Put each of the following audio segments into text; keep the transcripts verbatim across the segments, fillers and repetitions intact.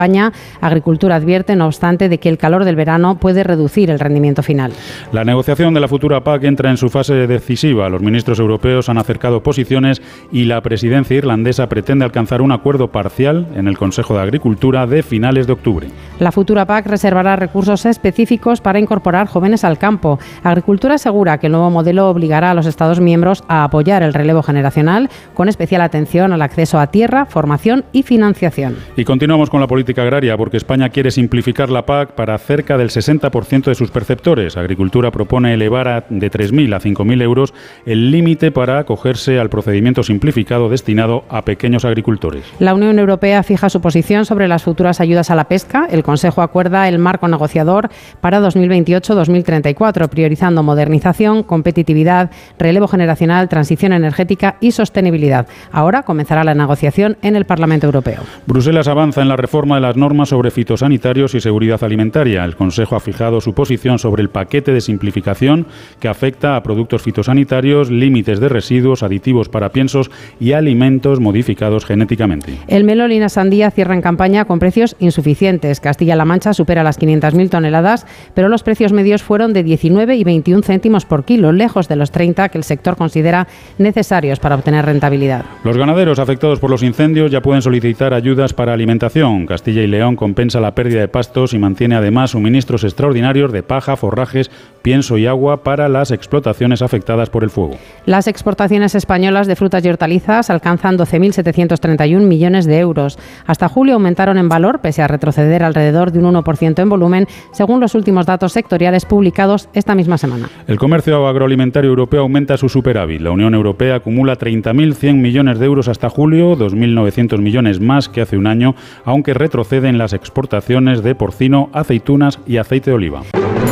España, Agricultura advierte, no obstante, de que el calor del verano puede reducir el rendimiento final. La negociación de la futura P A C entra en su fase decisiva. Los ministros europeos han acercado posiciones y la presidencia irlandesa pretende alcanzar un acuerdo parcial en el Consejo de Agricultura de finales de octubre. La futura P A C reservará recursos específicos para incorporar jóvenes al campo. Agricultura asegura que el nuevo modelo obligará a los Estados miembros a apoyar el relevo generacional, con especial atención al acceso a tierra, formación y financiación. Y continuamos con la política agraria, porque España quiere simplificar la P A C para cerca del sesenta por ciento de sus perceptores. Agricultura propone elevar a, de tres mil a cinco mil euros el límite para acogerse al procedimiento simplificado destinado a pequeños agricultores. La Unión Europea fija su posición sobre las futuras ayudas a la pesca. El Consejo acuerda el marco negociador para dos mil veintiocho a dos mil treinta y cuatro, priorizando modernización, competitividad, relevo generacional, transición energética y sostenibilidad. Ahora comenzará la negociación en el Parlamento Europeo. Bruselas avanza en la reforma de las normas sobre fitosanitarios y seguridad alimentaria. El Consejo ha fijado su posición sobre el paquete de simplificación que afecta a productos fitosanitarios, límites de residuos, aditivos para piensos y alimentos modificados genéticamente. El melón y la sandía cierran campaña con precios insuficientes. Castilla-La Mancha supera las quinientas mil toneladas, pero los precios medios fueron de diecinueve y veintiún céntimos por kilo, lejos de los treinta que el sector considera necesarios para obtener rentabilidad. Los ganaderos afectados por los incendios ya pueden solicitar ayudas para alimentación. Castilla y León compensa la pérdida de pastos y mantiene además suministros extraordinarios de paja, forrajes, pienso y agua para las explotaciones afectadas por el fuego. Las exportaciones españolas de frutas y hortalizas alcanzan doce mil setecientos treinta y uno millones de euros. Hasta julio aumentaron en valor, pese a retroceder alrededor de un uno por ciento en volumen, según los últimos datos sectoriales publicados esta misma semana. El comercio agroalimentario europeo aumenta su superávit. La Unión Europea acumula treinta mil cien millones de euros hasta julio, dos mil novecientos millones más que hace un año, aunque retroceden las exportaciones de porcino, aceitunas y aceite de oliva.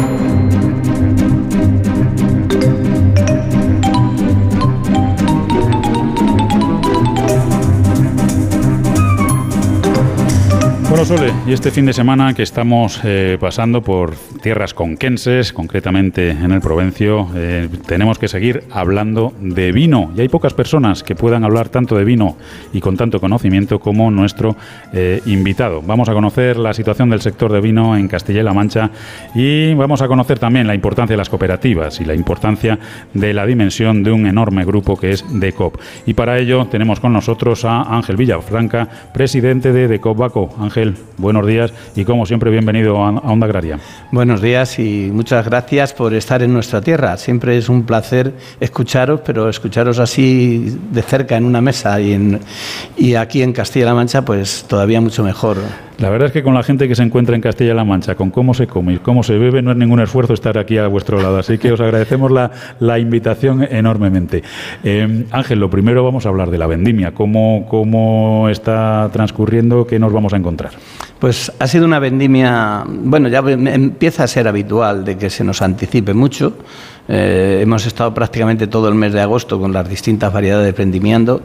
Bueno, Sole, y este fin de semana que estamos eh, pasando por tierras conquenses, concretamente en el Provencio, eh, tenemos que seguir hablando de vino. Y hay pocas personas que puedan hablar tanto de vino y con tanto conocimiento como nuestro eh, invitado. Vamos a conocer la situación del sector de vino en Castilla-La Mancha y vamos a conocer también la importancia de las cooperativas y la importancia de la dimensión de un enorme grupo que es DECOP. Y para ello tenemos con nosotros a Ángel Villafranca, presidente de DECOP Baco. Ángel, buenos días y como siempre bienvenido a Onda Agraria. Buenos días y muchas gracias por estar en nuestra tierra. Siempre es un placer escucharos, pero escucharos así de cerca en una mesa y, en, y aquí en Castilla-La Mancha pues todavía mucho mejor. La verdad es que con la gente que se encuentra en Castilla-La Mancha, con cómo se come y cómo se bebe, no es ningún esfuerzo estar aquí a vuestro lado. Así que os agradecemos la, la invitación enormemente. Eh, Ángel, lo primero vamos a hablar de la vendimia. ¿Cómo, cómo está transcurriendo? ¿Qué nos vamos a encontrar? Pues ha sido una vendimia, bueno, ya empieza a ser habitual de que se nos anticipe mucho. Eh, hemos estado prácticamente todo el mes de agosto con las distintas variedades vendimiando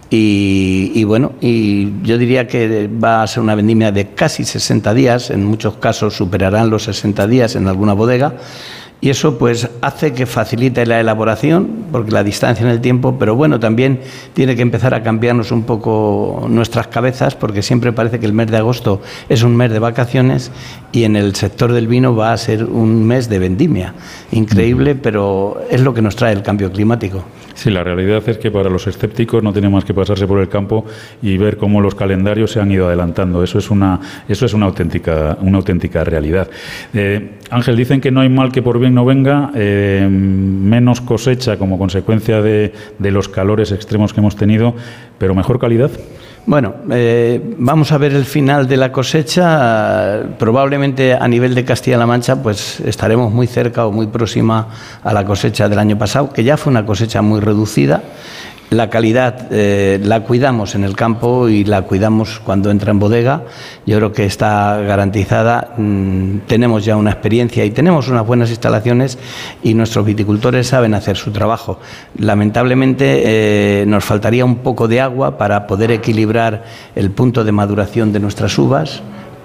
y, y bueno, y yo diría que va a ser una vendimia de casi sesenta días, en muchos casos superarán los sesenta días en alguna bodega. Y eso pues hace que facilite la elaboración, porque la distancia en el tiempo, pero bueno, también tiene que empezar a cambiarnos un poco nuestras cabezas, porque siempre parece que el mes de agosto es un mes de vacaciones y en el sector del vino va a ser un mes de vendimia. Increíble, pero es lo que nos trae el cambio climático. Sí, la realidad es que para los escépticos no tiene más que pasarse por el campo y ver cómo los calendarios se han ido adelantando. Eso es una, eso es una auténtica, una auténtica realidad. Eh, Ángel, dicen que no hay mal que por bien no venga, eh, menos cosecha como consecuencia de, de los calores extremos que hemos tenido, pero mejor calidad. Bueno, eh, vamos a ver el final de la cosecha. Probablemente a nivel de Castilla-La Mancha pues estaremos muy cerca o muy próxima a la cosecha del año pasado, que ya fue una cosecha muy reducida. La calidad eh, la cuidamos en el campo y la cuidamos cuando entra en bodega. Yo creo que está garantizada. Mm, tenemos ya una experiencia y tenemos unas buenas instalaciones y nuestros viticultores saben hacer su trabajo. Lamentablemente eh, nos faltaría un poco de agua para poder equilibrar el punto de maduración de nuestras uvas,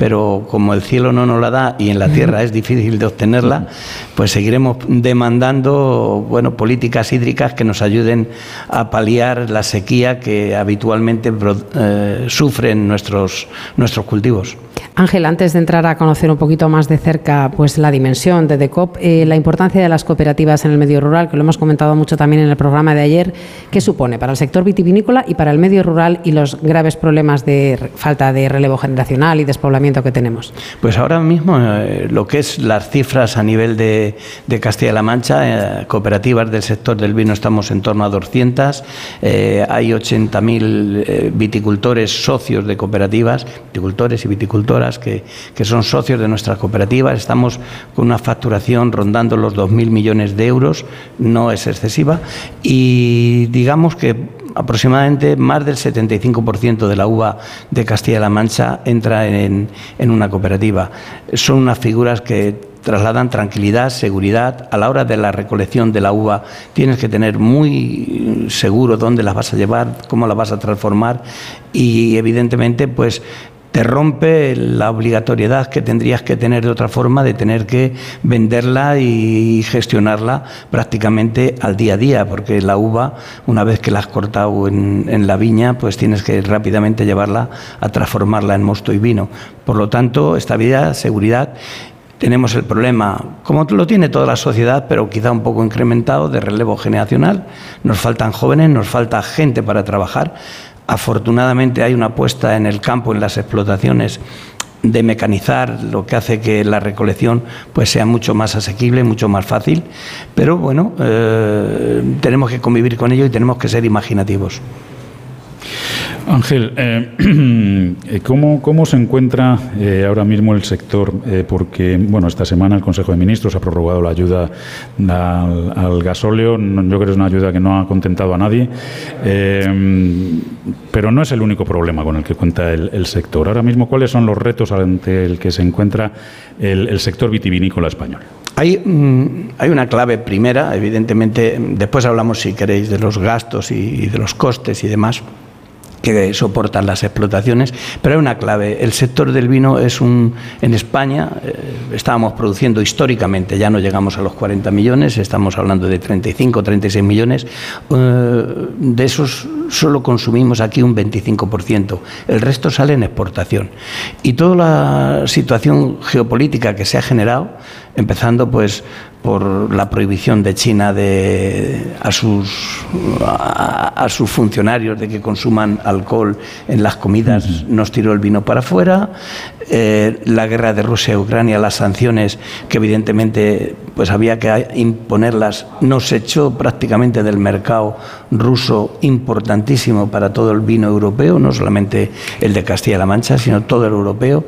pero como el cielo no nos la da y en la tierra es difícil de obtenerla, pues seguiremos demandando, bueno, políticas hídricas que nos ayuden a paliar la sequía que habitualmente eh, sufren nuestros, nuestros cultivos. Ángel, antes de entrar a conocer un poquito más de cerca pues la dimensión de DECOP, eh, la importancia de las cooperativas en el medio rural, que lo hemos comentado mucho también en el programa de ayer, ¿qué supone para el sector vitivinícola y para el medio rural y los graves problemas de falta de relevo generacional y despoblamiento que tenemos? Pues ahora mismo eh, lo que es las cifras a nivel de, de Castilla-La Mancha, eh, cooperativas del sector del vino estamos en torno a doscientas, eh, hay ochenta mil eh, viticultores socios de cooperativas, viticultores y viticultoras Que, que son socios de nuestras cooperativas. Estamos con una facturación rondando los dos mil millones de euros, no es excesiva, y digamos que aproximadamente más del setenta y cinco por ciento de la uva de Castilla-La Mancha entra en, en una cooperativa. Son unas figuras que trasladan tranquilidad, seguridad. A la hora de la recolección de la uva tienes que tener muy seguro dónde la vas a llevar, cómo la vas a transformar, y evidentemente pues te rompe la obligatoriedad que tendrías que tener de otra forma de tener que venderla y gestionarla prácticamente al día a día, porque la uva, una vez que la has cortado en, en la viña, pues tienes que rápidamente llevarla a transformarla en mosto y vino. Por lo tanto, estabilidad, seguridad. Tenemos el problema, como lo tiene toda la sociedad, pero quizá un poco incrementado, de relevo generacional. Nos faltan jóvenes, nos falta gente para trabajar. Afortunadamente hay una apuesta en el campo, en las explotaciones, de mecanizar, lo que hace que la recolección pues sea mucho más asequible, mucho más fácil, pero bueno, eh, tenemos que convivir con ello y tenemos que ser imaginativos. Ángel, eh, ¿cómo, ¿cómo se encuentra eh, ahora mismo el sector? Eh, porque, bueno, esta semana el Consejo de Ministros ha prorrogado la ayuda al, al gasóleo. Yo creo que es una ayuda que no ha contentado a nadie, eh, pero no es el único problema con el que cuenta el, el sector. Ahora mismo, ¿cuáles son los retos ante el que se encuentra el, el sector vitivinícola español? Hay, hay una clave primera, evidentemente, después hablamos, si queréis, de los gastos y, y de los costes y demás que soportan las explotaciones, pero hay una clave. El sector del vino es un, en España, eh, estábamos produciendo históricamente, ya no llegamos a los cuarenta millones, estamos hablando de treinta y cinco, treinta y seis millones, eh, de esos solo consumimos aquí un veinticinco por ciento, el resto sale en exportación. Y toda la situación geopolítica que se ha generado, empezando pues por la prohibición de China de, a, sus, a, a sus funcionarios de que consuman alcohol en las comidas, uh-huh. nos tiró el vino para afuera, eh, la guerra de Rusia y Ucrania, las sanciones que evidentemente pues había que imponerlas, nos echó prácticamente del mercado ruso, importantísimo para todo el vino europeo, no solamente el de Castilla-La Mancha, sino todo el europeo.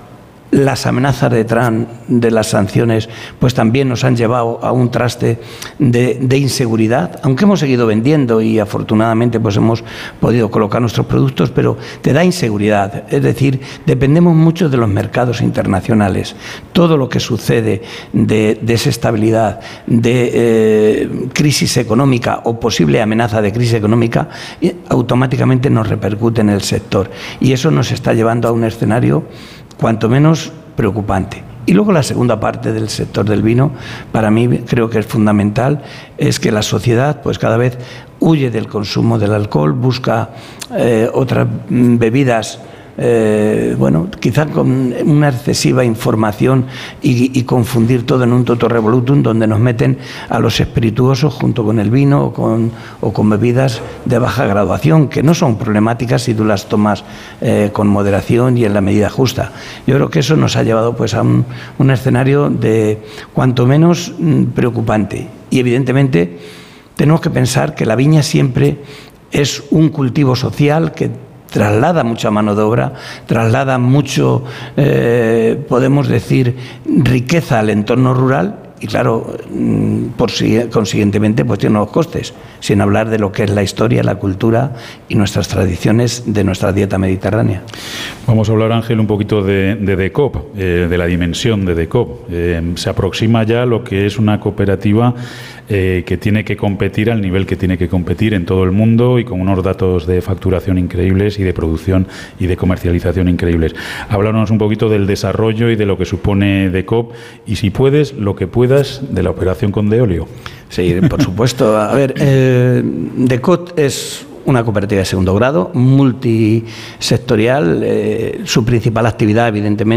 Las amenazas de Trump, de las sanciones, pues también nos han llevado a un traste de, de inseguridad, aunque hemos seguido vendiendo y afortunadamente pues hemos podido colocar nuestros productos, pero te da inseguridad, es decir, dependemos mucho de los mercados internacionales. Todo lo que sucede de desestabilidad, de eh, crisis económica o posible amenaza de crisis económica, automáticamente nos repercute en el sector, y eso nos está llevando a un escenario cuanto menos preocupante. Y luego la segunda parte del sector del vino, para mí creo que es fundamental, es que la sociedad pues cada vez huye del consumo del alcohol, busca eh, otras bebidas, eh, bueno, quizá con una excesiva información y, y confundir todo en un toto revolutum, donde nos meten a los espirituosos junto con el vino o con, o con bebidas de baja graduación, que no son problemáticas si tú las tomas eh, con moderación y en la medida justa. Yo creo que eso nos ha llevado pues a un, un escenario de cuanto menos mm, preocupante. Y evidentemente tenemos que pensar que la viña siempre es un cultivo social que traslada mucha mano de obra, traslada mucho, eh, podemos decir, riqueza al entorno rural, y claro, por si, consiguientemente pues tiene unos costes, sin hablar de lo que es la historia, la cultura y nuestras tradiciones de nuestra dieta mediterránea. Vamos a hablar, Ángel, un poquito de, de DECOOP, eh, de la dimensión de DECOOP. Eh, se aproxima ya lo que es una cooperativa eh, que tiene que competir al nivel que tiene que competir en todo el mundo y con unos datos de facturación increíbles y de producción y de comercialización increíbles. Háblanos un poquito del desarrollo y de lo que supone DECOOP y, si puedes, lo que puedas de la operación con Deolio. Sí, por supuesto. A ver, eh, DECOOP es una cooperativa de segundo grado, multisectorial. Eh, su principal actividad, evidentemente,